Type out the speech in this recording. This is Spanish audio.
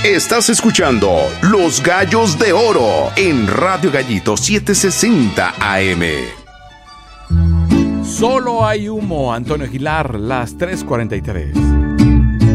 Estás escuchando Los Gallos de Oro en Radio Gallito 760 AM. Solo hay humo, Antonio Aguilar, las 3:43.